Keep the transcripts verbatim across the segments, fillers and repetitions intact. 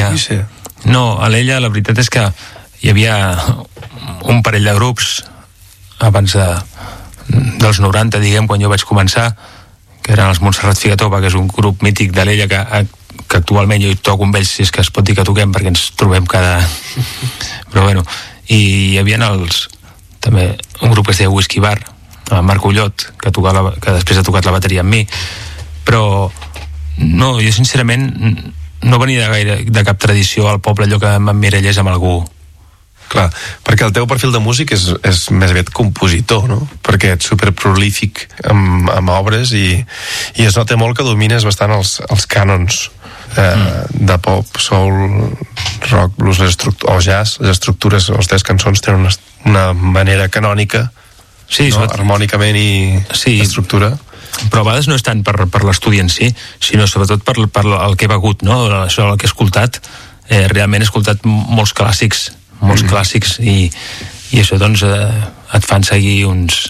no vull ser. No, a l'Ella la veritat és que hi havia un parell de grups abans de, dels noranta, diguem, quan jo vaig començar, que eren els Montserrat Figatova, que és un grup mític de l'Ella que, que actualment jo hi toco amb ells, si és que es pot dir que toquem, perquè ens trobem cada... Però bueno, i hi havia els... també un grup que es deia Whisky Bar, el Marc Ullot, que, tocava, que després ha tocat la bateria amb mi, però no, jo sincerament no venia de, gaire, de cap tradició al poble, allò que m'emmirallés amb algú. Clar, perquè el teu perfil de músic és, és més aviat compositor, no? Perquè ets superprolífic amb, amb obres i, i es nota molt que domines bastant els, els cànons eh, mm. de pop, soul, rock, blues o jazz. Les estructures, les teves cançons tenen una, una manera canònica, sí, no? Sobretot... harmònicament i sí, estructura. Però a vegades no és tant per, per l'estudi en si, sinó sobretot per, per el que he begut, no? Això, el que he escoltat, eh, realment he escoltat molts clàssics, molts mm. clàssics, i, i això doncs eh, et fan seguir uns,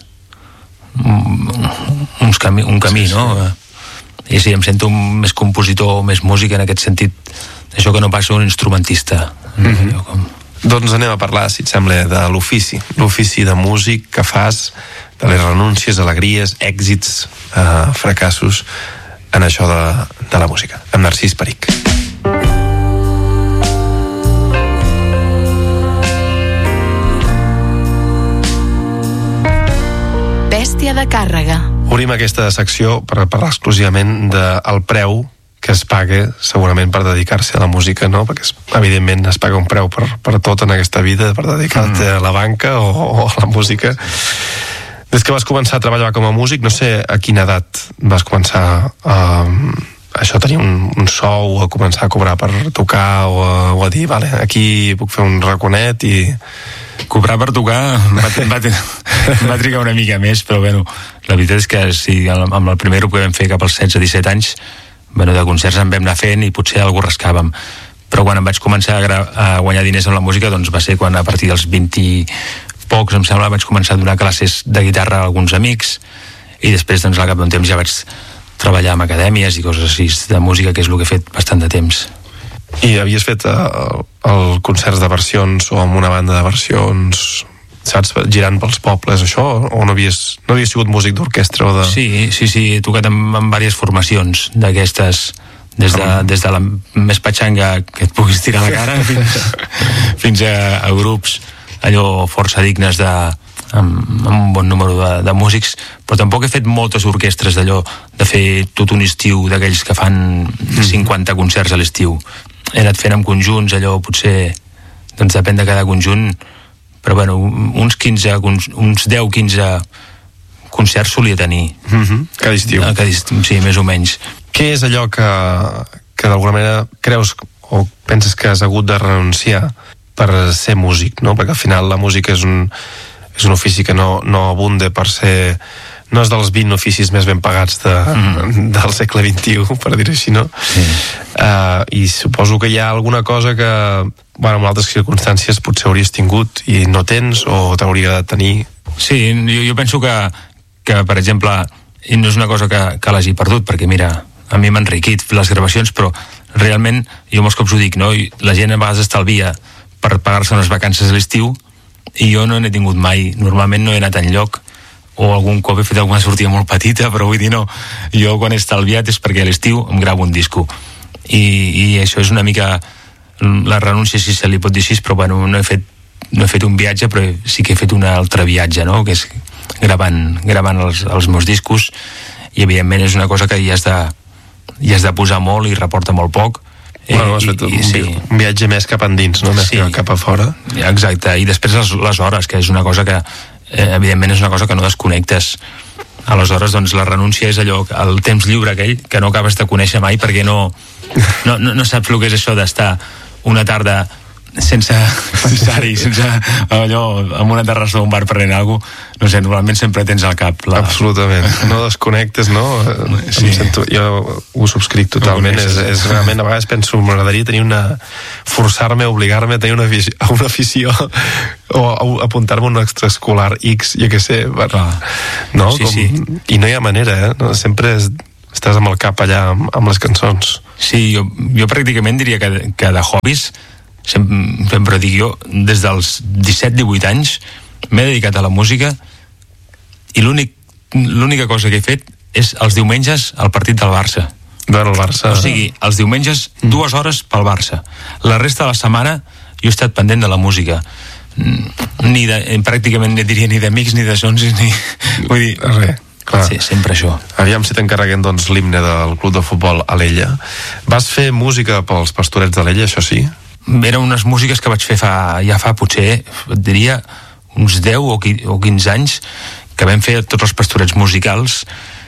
uns camí, un camí, sí, no? Sí. I sí, em sento més compositor, més músic en aquest sentit, això que no passa un instrumentista. Mm-hmm. No? Com... Doncs anem a parlar, si et sembla, de l'ofici, l'ofici de músic que fas, de les renúncies, alegries, èxits, eh, fracassos en això de, de la música, amb Narcís Perich. Bèstia de càrrega. Obrim aquesta secció per parlar exclusivament del preu que es paga segurament per dedicar-se a la música, no? Perquè es, evidentment es paga un preu per, per tot en aquesta vida, per dedicar-te mm. a la banca o, o a la música. Des que vas començar a treballar com a músic, no sé a quina edat vas començar a, a això, tenir un, un sou, a començar a cobrar per tocar o a, o a dir, vale, aquí puc fer un raconet i... Cobrar per tocar va, va, va trigar una mica més, però bueno, la veritat és que sí, amb el primer grup que vam fer cap als setze disset anys, bueno, de concerts en vam anar fent i potser algú rascàvem, però quan em vaig començar a, gra- a guanyar diners amb la música, doncs va ser quan a partir dels vint i pocs, em sembla, vaig començar a donar classes de guitarra a alguns amics, i després doncs al cap d'un temps ja vaig treballar en acadèmies i coses així de música, que és el que he fet bastant de temps. I havies fet uh, el concerts de versions o amb una banda de versions, saps, girant pels pobles, això? O no havies, no havies sigut músic d'orquestra o de... Sí, sí, sí, he tocat en, en diverses formacions d'aquestes, des de, des de la més patxanga que et puguis tirar a la cara fins, fins a, a grups allò força dignes de, amb, amb un bon número de, de músics, però tampoc he fet moltes orquestres d'allò, de fer tot un estiu d'aquells que fan cinquanta concerts a l'estiu. He anat fent amb conjunts, allò potser, doncs depèn de cada conjunt, però bueno, uns quinze, uns deu quinze concerts solia tenir. Mm-hmm. Cada estiu. Cada estiu, sí, més o menys. Què és allò que, que d'alguna manera creus o penses que has hagut de renunciar per ser músic, no? Perquè al final la música és un, és un ofici que no, no abunda per ser... no és dels vint oficis més ben pagats de, mm. del segle vint-i-u, per dir-ho així, no? Sí. Uh, I suposo que hi ha alguna cosa que, bueno, en altres circumstàncies potser hauries tingut i no tens o t'hauria de tenir. Sí, jo, jo penso que, que, per exemple, i no és una cosa que, que l'hagi perdut, perquè mira, a mi m'ha enriquit les gravacions, però realment, jo molts cops ho dic, no? I la gent a vegades estalvia per pagar-se unes vacances a l'estiu i jo no n'he tingut mai, normalment no he anat enlloc, o algun cop he fet alguna sortida molt petita, però vull dir no, jo quan he estalviat és perquè a l'estiu em gravo un disco i, i això és una mica la renúncia, si se li pot dir així, però bueno, no he fet, no he fet un viatge, però sí que he fet un altre viatge, no? Que és gravant, gravant els, els meus discos, i evidentment és una cosa que hi has de, hi has de posar molt i reporta molt poc. Bueno, has fet un, i, sí. un viatge més cap endins, no? Més sí. cap a fora. Exacte, i després les, les hores, que és una cosa que eh, evidentment és una cosa que no desconnectes. Aleshores, doncs, la renúncia és allò, el temps lliure aquell que no acabes de conèixer mai, perquè no, no, no, no saps el que és això d'estar una tarda sense pensar-hi, sense allò, amb una terrassa d'un bar prenent alguna cosa, no sé, normalment sempre tens al cap la... Absolutament, no desconnectes, no? Sí. Em sento, jo ho subscric totalment, és, és realment, a vegades penso, m'agradaria tenir una... forçar-me, obligar-me a tenir una afició, una afició o a apuntar-me a un extraescolar X, jo què sé, per... no? Sí, Com... sí. I no hi ha manera, eh? No, sempre és... estàs amb el cap allà amb, amb les cançons. Sí, jo, jo pràcticament diria que, que de hobbies, sempre, sempre dic jo, des dels disset divuit anys m'he dedicat a la música i l'únic, l'única cosa que he fet és els diumenges al partit del Barça. Veure el Barça. O sigui, els diumenges mm. dues hores pel Barça. La resta de la setmana jo he estat pendent de la música. Ni de, pràcticament no diria ni d'amics ni de sons ni... Vull dir... Res. Clar. Sí, sempre això. Aviam si t'encarreguen doncs l'himne del club de futbol Alella. Vas fer música pels Pastorets d'Alella, això sí? Eren unes músiques que vaig fer fa, ja fa potser, et diria, uns deu o quinze anys, que vam fer tots els Pastorets musicals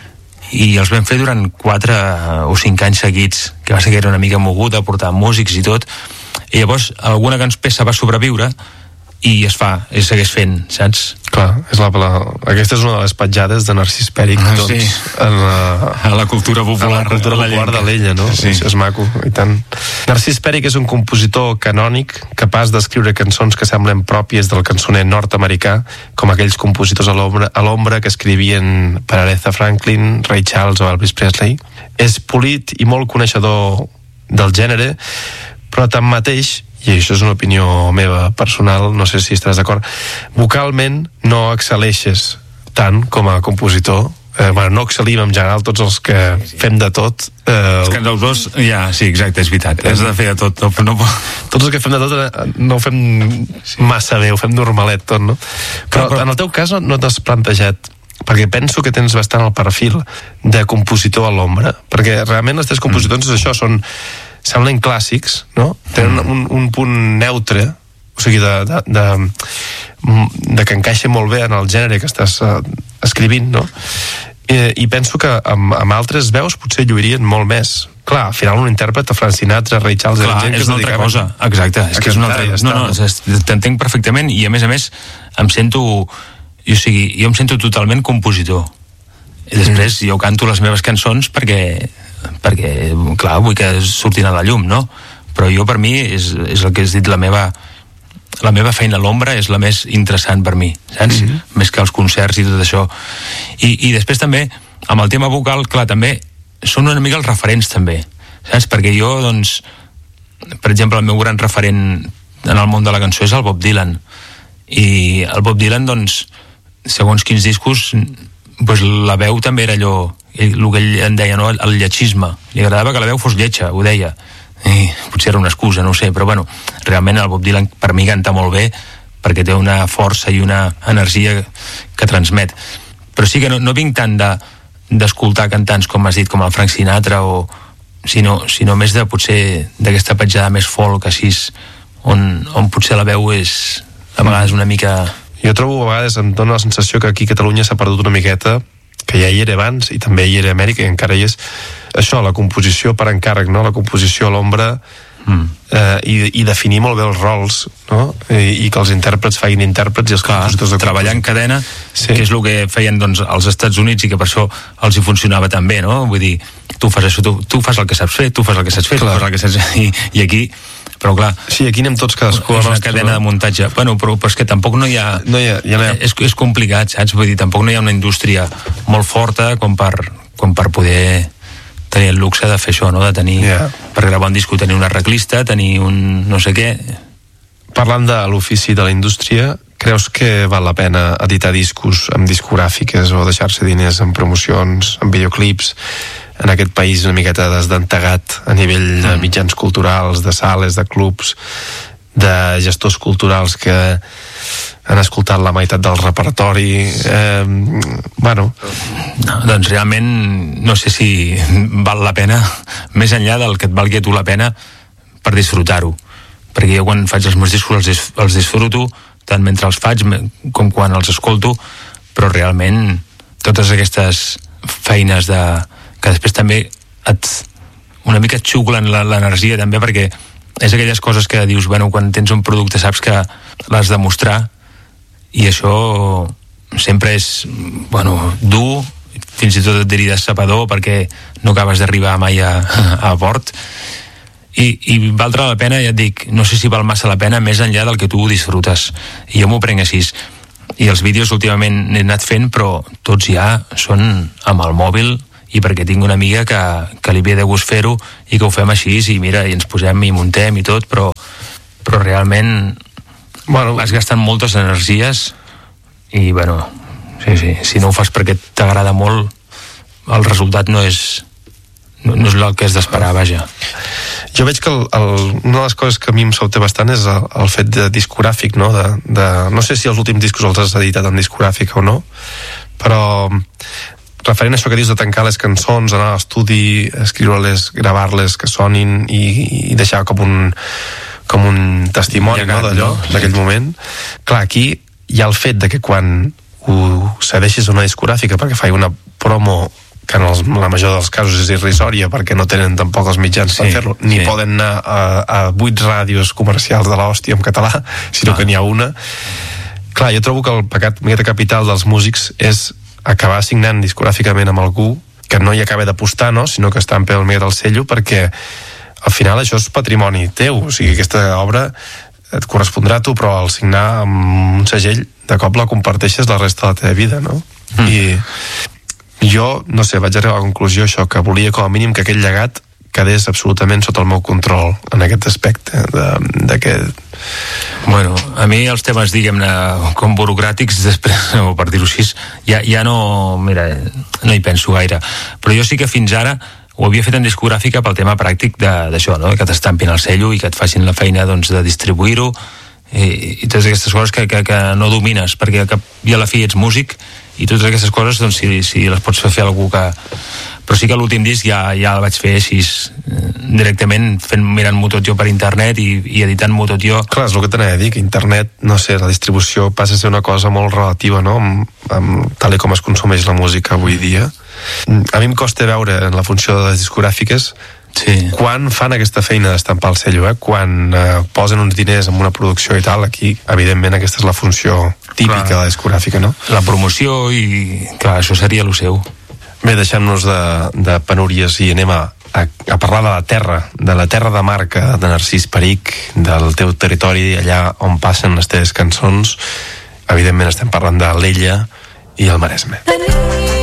i els vam fer durant quatre o cinc anys seguits, que va ser que era una mica moguda, portar músics i tot, i llavors alguna peça va sobreviure i es fa, es segueix fent, saps? Clar, és la, la, aquesta és una de les petjades de Narcís Pèric, ah, doncs, sí. en la, a la cultura popular, a la cultura popular d'Alella, no? Sí. És, és maco, i tant. Narcís Pèric és un compositor canònic capaç d'escriure cançons que semblen pròpies del cançoner nord-americà, com aquells compositors a l'ombra, a l'ombra que escrivien per Aretha Franklin, Ray Charles o Elvis Presley. És polit i molt coneixedor del gènere, però tanmateix, i això és una opinió meva personal, no sé si estaràs d'acord, vocalment no excel·leixes tant com a compositor. Eh, bueno, no excel·lim en general tots els que fem de tot. Eh, els cantautors, ja, sí, exacte, és veritat, has de fer de tot. No, no... Tots els que fem de tot no ho fem massa bé, ho fem normalet tot, no? Però, però... en el teu cas no t'has plantejat, perquè penso que tens bastant el perfil de compositor a l'ombra, perquè realment els teus compositors mm. és això, són semblen clàssics, no? Tenen un, un punt neutre, o sigui, de, de, de, de que encaixa molt bé en el gènere que estàs uh, escrivint, no? I, i penso que amb, amb altres veus potser lluirien molt més. Clar, al final un intèrpret a Frank Sinatra, Ray Charles... Clar, gent és una altra cosa, exacte. És que és una altra... Ja no, no, t'entenc perfectament i a més a més em sento... O sigui, jo em sento totalment compositor. I després mm. jo canto les meves cançons perquè... perquè, clar, vull que surtin a la llum, no? Però jo, per mi, és, és el que has dit, la meva, la meva feina a l'ombra és la més interessant per mi, saps? Mm-hmm. Més que els concerts i tot això. I, i després també, amb el tema vocal, clar, també són una mica els referents, també, saps? Perquè jo, doncs, per exemple, el meu gran referent en el món de la cançó és el Bob Dylan. I el Bob Dylan, doncs, segons quins discos, doncs la veu també era allò... el que ell en deia, no? El lletxisme. Li agradava que la veu fos lletja, ho deia. I potser era una excusa, no ho sé, però bueno, realment el Bob Dylan per mi canta molt bé perquè té una força i una energia que transmet. Però sí que no, no vinc tant de, d'escoltar cantants, com has dit, com el Frank Sinatra, o, sinó, sinó més de potser d'aquesta petjada més folk, així, on, on potser la veu és a vegades una mica... Jo trobo a vegades, em dóna la sensació que aquí a Catalunya s'ha perdut una miqueta, que ja hi era abans i també hi era a Amèrica i encara hi és això, la composició per encàrrec, no? La composició a l'ombra mm. eh, i, i definir molt bé els rols, no? I, i que els intèrprets facin intèrprets i els Clar, compositors de treballar en cadena, sí. Que és el que feien doncs, als Estats Units i que per això els hi funcionava tan bé, no? Vull dir, tu fas això, tu, tu fas el que saps fer, tu fas el que saps fer, Clar. tu fas el que saps fer, i, i aquí però clar, sí, aquí anem tots cadascú és una nostra, cadena no? de muntatge, bueno, però, però és que tampoc no hi ha, no hi ha, ja no hi ha... És, és complicat, saps? Vull dir, tampoc no hi ha una indústria molt forta com per, com per poder tenir el luxe de fer això, no? De tenir, yeah. per gravar un disco, tenir un arreglista, tenir un no sé què. Parlant de l'ofici de la indústria, creus que val la pena editar discos amb discogràfiques o deixar-se diners en promocions, en videoclips, en aquest país una miqueta desdentegat a nivell de mitjans culturals, de sales, de clubs, de gestors culturals que han escoltat la meitat del repertori, eh, bueno... No, doncs realment no sé si val la pena, més enllà del que et valgui a tu la pena, per disfrutar-ho. Perquè jo quan faig els meus discos els, els disfruto, tant mentre els faig com quan els escolto, però realment totes aquestes feines de... que després també et, una mica et xuclen l'energia també, perquè és aquelles coses que dius, bueno, quan tens un producte saps que l'has de mostrar i això sempre és, bueno, dur, fins i tot et diria sapador perquè no acabes d'arribar mai a, a port i, i valdrà la pena, ja et dic, no sé si val massa la pena més enllà del que tu disfrutes i jo m'ho prenc així. I els vídeos últimament n'he anat fent, però tots ja són amb el mòbil i perquè tinc una amiga que, que li ve de gust fer-ho i que ho fem així, i mira, i ens posem i muntem i tot, però, però realment bueno, vas gastant moltes energies i bueno, sí, sí, si no ho fas perquè t'agrada molt, el resultat no és no, no és el que has d'esperar, vaja. Jo veig que el, el, una de les coses que a mi em sobta bastant és el, el fet de discogràfic, no? De, de, no sé si els últims discos els has editat en discogràfica o no, però referent a això que dius de tancar les cançons, anar a l'estudi, escriure-les, gravar-les, que sonin i, i deixar com un com un testimoni, llegat, no, d'allò, no? D'aquell moment. Clar, aquí hi ha el fet de que quan ho cedeixis a una discogràfica perquè faci una promo que en els, la major dels casos és irrisòria perquè no tenen tampoc els mitjans sí, per fer-lo, ni sí. poden anar a, a vuit ràdios comercials de l'hòstia en català, sinó ah. que n'hi ha una. Clar, jo trobo que el pecat miqueta capital dels músics és acabar signant discogràficament amb algú que no hi acaba d'apostar, no? Sinó que està en peu al miqueta del cello, perquè al final això és patrimoni teu, o sigui, aquesta obra et correspondrà a tu, però al signar amb un segell de cop la comparteixes la resta de la teva vida, no? Mm. I jo, no sé, vaig arribar a la conclusió això, que volia com a mínim que aquell llegat quedés absolutament sota el meu control en aquest aspecte de, de que... Bueno, a mi els temes, diguem-ne, com burocràtics, després, o per dir-ho així, ja, ja no, mira, no hi penso gaire, però jo sí que fins ara ho havia fet en discogràfica pel tema pràctic d'això, no? Que t'estampin el cello i que et facin la feina, doncs, de distribuir-ho i, i totes aquestes coses que, que, que no domines, perquè al cap i a la fi ets músic i totes aquestes coses, doncs, si, si les pots fer algú que... Però sí que l'últim disc ja, ja el vaig fer així, directament, fent, mirant-m'ho tot jo per internet i, i editant-m'ho tot jo. Clar, és el que t'anava a dir, que internet, no sé, la distribució passa a ser una cosa molt relativa, no?, amb, amb, tal com es consumeix la música avui dia. A mi em costa veure en la funció de les discogràfiques sí. quan fan aquesta feina d'estampar el cello, eh? Quan eh, posen uns diners en una producció i tal, aquí, evidentment, aquesta és la funció típica clar. De la discogràfica, no? La promoció i, clar, això seria el seu. Bé, deixem-nos de, de penúries i anem a, a, a parlar de la terra, de la terra de marca de Narcís Perich, del teu territori, allà on passen les teves cançons. Evidentment estem parlant de l'Ella i el Maresme.